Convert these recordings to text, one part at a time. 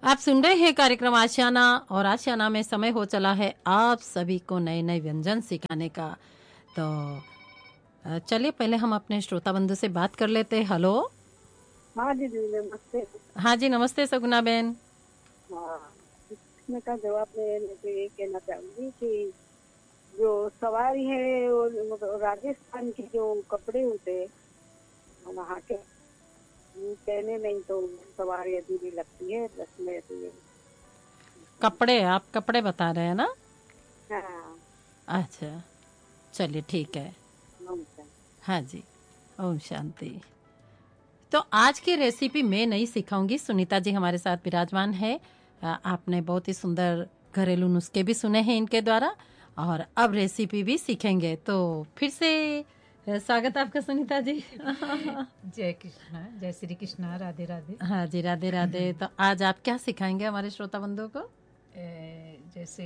आप सुन रहे हैं कार्यक्रम आशियाना और आशियाना में समय हो चला है आप सभी को नए नए व्यंजन सिखाने का। तो चलिए पहले हम अपने श्रोता बंधु से बात कर लेते हैं। हेलो। हाँ जी जी नमस्ते। हाँ जी नमस्ते सगुना बहन। हाँ, इसमें का जवाब मैं तो ये कहना चाहूंगी कि जो सवारी है वो मतलब राजस्थान के जो कपड़े होते हैं वहाँ के वो पहने नहीं तो सवारी अधूरी लगती है, रस्में अधूरी लगती हैं। कपड़े, आप कपड़े बता रहे हैं ना? हाँ। अच्छा, चलिए ठीक है। नमस्ते। हाँ जी, ओम शांति। तो आज की रेसिपी मैं नहीं सिखाऊंगी, सुनीता जी हमारे साथ विराजमान है। आपने बहुत ही सुंदर घरेलू नुस्खे भी सुने हैं इनके द्वारा और अब रेसिपी भी सीखेंगे। तो फिर से स्वागत है आपका सुनीता जी। जय कृष्णा, जय श्री कृष्णा, राधे राधे। हाँ जी, राधे राधे। तो आज आप क्या सिखाएंगे हमारे श्रोता बंधुओं को? जैसे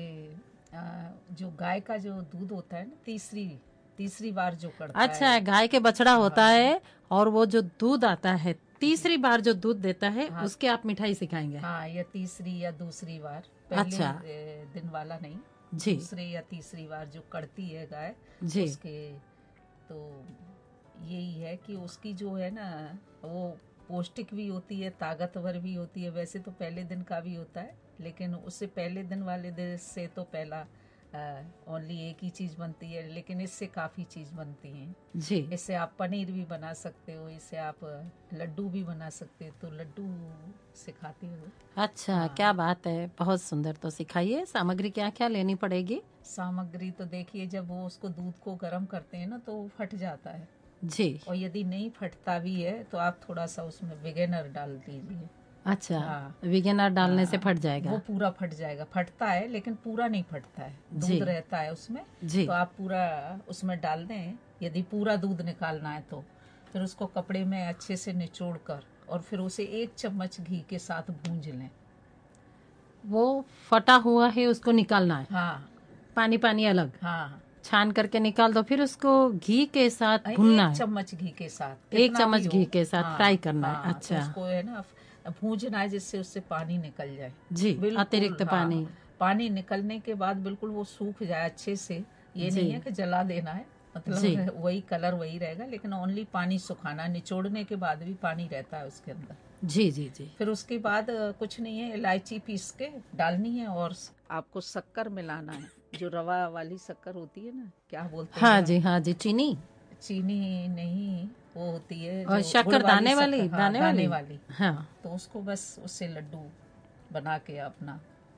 जो गाय का जो दूध होता है ना, तीसरी बार जो करता अच्छा, है। गाय के बछड़ा होता है और वो जो दूध आता है तीसरी बार जो दूध देता है हाँ, उसके आप मिठाई सिखाएंगे। हाँ, या तीसरी या दूसरी बार, पहले अच्छा दिन वाला नहीं, जी दूसरे या तीसरी बार जो करती है गाय जी। उसके। तो यही है कि उसकी जो है ना वो पौष्टिक भी होती है, ताकतवर भी होती है। वैसे तो पहले दिन का भी होता है, लेकिन उससे पहले दिन वाले दिन से तो पहला ओनली एक ही चीज़ बनती है, लेकिन इससे काफ़ी चीज़ बनती हैं। जी इससे आप पनीर भी बना सकते हो, इससे आप लड्डू भी बना सकते हो। तो लड्डू सिखाते हो? अच्छा, हाँ। क्या बात है, बहुत सुंदर। तो सिखाइए, सामग्री क्या क्या लेनी पड़ेगी? सामग्री तो देखिए, जब वो उसको दूध को गर्म करते हैं ना तो वो फट जाता है, जी। और यदि नहीं फटता भी है तो आप थोड़ा सा उसमें विनेगर डाल दीजिए। अच्छा, हाँ, विनेगर डालने से हाँ, फट वो जाएगा? पूरा फट जाएगा। फटता है लेकिन पूरा नहीं फटता है, जी दूध रहता है उसमें। जी। तो आप पूरा उसमें डाल दें, यदि पूरा दूध निकालना है तो फिर उसको कपड़े में अच्छे से निचोड़ कर और फिर उसे 1 चम्मच घी के साथ भूंज लें। वो फटा हुआ है उसको निकालना है, हाँ, पानी पानी अलग हाँ, छान करके निकाल दो, फिर उसको घी के साथ भूनना एक है। चम्मच घी के साथ, 1 चम्मच कितना भी घी हो। के साथ फ्राई हाँ, करना है। हाँ, तो अच्छा उसको है ना भूंजना है जिससे उससे पानी निकल जाए। जी, बिल्कुल, अतिरिक्त हाँ। पानी। पानी निकलने के बाद बिल्कुल वो सूख जाए अच्छे से। ये जी नहीं है कि जला देना है, मतलब जी वही कलर वही रहेगा, लेकिन ओनली पानी सुखाना। निचोड़ने के बाद भी पानी रहता है उसके अंदर। जी जी जी। फिर उसके बाद कुछ नहीं है, इलायची पीस के डालनी है और आपको शक्कर मिलाना है। जो रवा वाली शक्कर होती है ना, क्या बोलते हाँ हैं? जी हाँ जी, चीनी चीनी नहीं, वो होती है और जो गुड़ शक्कर वाली दाने शक्कर। वाली, हाँ, दाने दाने वाली। वाली। हाँ, तो उसको बस उससे लड्डू बना के अपना।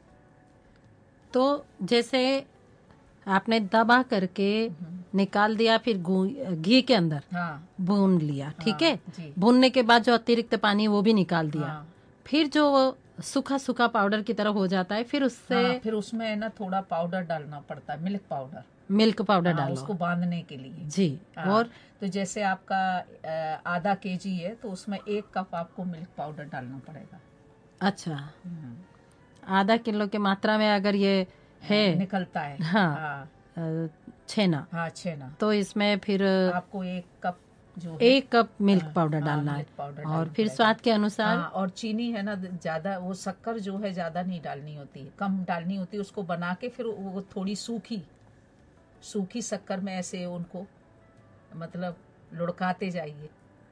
तो जैसे आपने दबा करके निकाल दिया, फिर घी के अंदर हाँ, भून लिया, ठीक हाँ है। जी। भूनने के बाद जो अतिरिक्त पानी वो भी निकाल दिया, हाँ, फिर जो वो सूखा सूखा पाउडर की तरह हो जाता है, फिर उससे हाँ, फिर उसमें है ना थोड़ा पाउडर डालना पड़ता है, मिल्क पाउडर। मिल्क पाउडर हाँ, डालो। उसको बांधने के लिए। जी। हाँ, और तो जैसे आपका आधा केजी है तो उसमें 1 कप आपको मिल्क पाउडर डालना पड़ेगा। अच्छा, आधा किलो की मात्रा में अगर ये है निकलता है। हाँ हाँ, छेना, हाँ, छेना। तो इसमें फिर आपको 1 कप जो है, 1 कप मिल्क हाँ, पाउडर हाँ, डालना है मिल्क पाउडर और डालना फिर पड़ेगा। स्वाद के अनुसार। हाँ, और चीनी है ना ज़्यादा, वो शक्कर जो है ज़्यादा नहीं डालनी होती है, कम डालनी होती है। उसको बना के फिर वो थोड़ी सूखी सूखी शक्कर में ऐसे उनको मतलब लुढ़काते जाइए।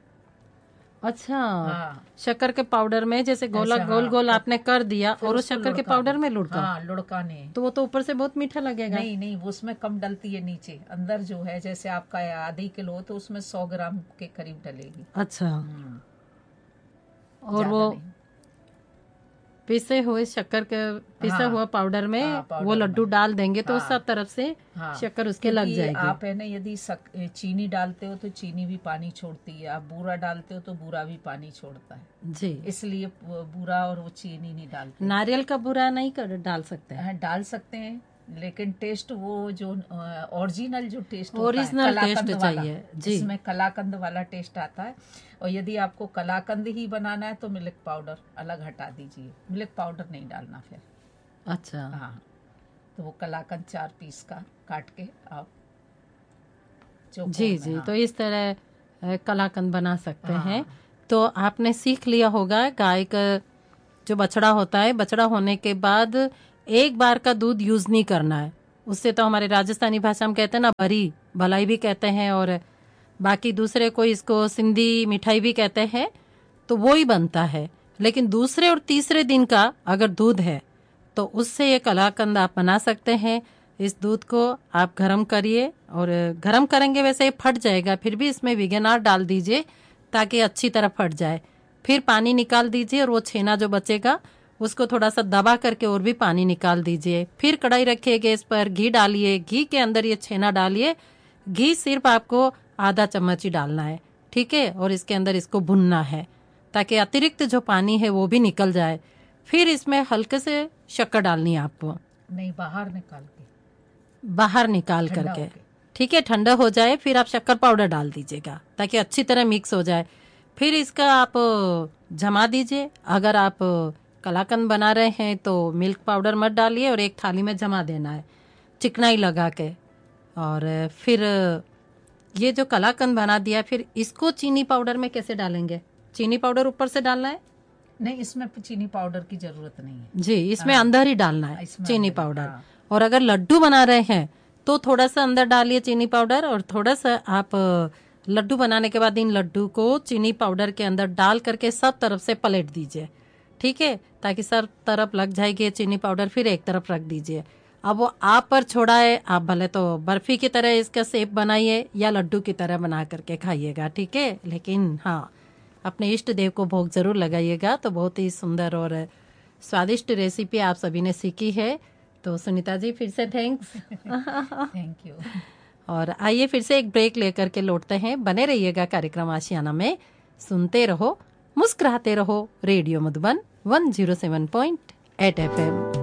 अच्छा, हाँ, शक्कर के पाउडर में जैसे गोला ऐसा, गोल हाँ, गोल आपने कर दिया फिर और उस उसको शक्कर के लुढ़का पाउडर दो। में लुढ़काओ, हाँ, लुढ़काने। तो वो तो ऊपर से बहुत मीठा लगेगा। नहीं नहीं, वो उसमें कम डलती है, नीचे अंदर जो है, जैसे आपका आधी किलो तो उसमें 100 ग्राम के करीब डलेगी। अच्छा, और ज़्यादा वो नहीं। पिसे हुए शक्कर के पिसा हाँ, हुआ पाउडर में हाँ, वो पाउडर लड्डू में। डाल देंगे तो हाँ, सब तरफ से हाँ, शक्कर उसके लग क्योंकि जाएगी। आप है ना, यदि चीनी डालते हो तो चीनी भी पानी छोड़ती है, आप बूरा डालते हो तो बूरा भी पानी छोड़ता है, जी। इसलिए बूरा और वो चीनी नहीं डालते। नारियल का बुरा नहीं कर डाल सकते हैं? हाँ, डाल सकते हैं, लेकिन टेस्ट वो जो ओरिजिनल जो टेस्ट होता है, ओरिजिनल टेस्ट कलाकंद वाला, चाहिए जी। इसमें कलाकंद वाला टेस्ट आता है। और यदि आपको कलाकंद ही बनाना है तो मिल्क पाउडर अलग हटा दीजिए, मिल्क पाउडर नहीं डालना फिर। अच्छा हाँ, तो वो कलाकंद 4 पीस का काट के आप चौकोर जी में। जी। हाँ, तो इस तरह कलाकंद बना सकते हैं। हाँ, तो आपने सीख लिया होगा गाय का जो बछड़ा होता है, बछड़ा होने के बाद एक बार का दूध यूज नहीं करना है। उससे तो हमारे राजस्थानी भाषा में कहते हैं ना, भरी भलाई भी कहते हैं, और बाकी दूसरे कोई इसको सिंधी मिठाई भी कहते हैं, तो वो ही बनता है। लेकिन दूसरे और तीसरे दिन का अगर दूध है तो उससे ये कलाकंद आप बना सकते हैं। इस दूध को आप गरम करिए, और गरम करेंगे वैसे ये फट जाएगा, फिर भी इसमें विनेगर डाल दीजिए ताकि अच्छी तरह फट जाए। फिर पानी निकाल दीजिए, और वो छेना जो बचेगा उसको थोड़ा सा दबा करके और भी पानी निकाल दीजिए। फिर कढ़ाई रखिए गैस पर, घी डालिए, घी के अंदर ये छेना डालिए। घी सिर्फ आपको आधा चम्मच ही डालना है, ठीक है, और इसके अंदर इसको भुनना है ताकि अतिरिक्त जो पानी है वो भी निकल जाए। फिर इसमें हल्के से शक्कर डालनी है आपको, नहीं बाहर निकाल के, बाहर निकाल ठंडा करके, होके। ठीक है, ठंडा हो जाए फिर आप शक्कर पाउडर डाल दीजिएगा ताकि अच्छी तरह मिक्स हो जाए। फिर इसका आप जमा दीजिए। अगर आप कलाकंद बना रहे हैं तो मिल्क पाउडर मत डालिए, और एक थाली में जमा देना है चिकनाई लगा के। और फिर ये जो कलाकंद बना दिया, फिर इसको चीनी पाउडर में कैसे डालेंगे? चीनी पाउडर ऊपर से डालना है? नहीं, इसमें चीनी पाउडर की जरूरत नहीं है जी, इसमें अंदर ही डालना है इसमें चीनी अंदर, पाउडर। हाँ। और अगर लड्डू बना रहे हैं तो थोड़ा सा अंदर डालिए चीनी पाउडर, और थोड़ा सा आप लड्डू बनाने के बाद इन लड्डू को चीनी पाउडर के अंदर डाल करके सब तरफ से पलट दीजिए, ठीक है, ताकि सब तरफ लग जाएगी चीनी पाउडर। फिर एक तरफ रख दीजिए। अब वो आप पर छोड़ा है, आप भले तो बर्फी की तरह इसका शेप बनाइए या लड्डू की तरह बना करके खाइएगा, ठीक है, लेकिन हाँ, अपने इष्ट देव को भोग जरूर लगाइएगा। तो बहुत ही सुंदर और स्वादिष्ट रेसिपी आप सभी ने सीखी है। तो सुनीता जी फिर से थैंक्स। Thank you. और आइए फिर से एक ब्रेक लेकर के लौटते हैं। बने रहिएगा कार्यक्रम आशियाना में, सुनते रहो, मुस्कुराते रहो। Radio Madhuban 107.8 FM।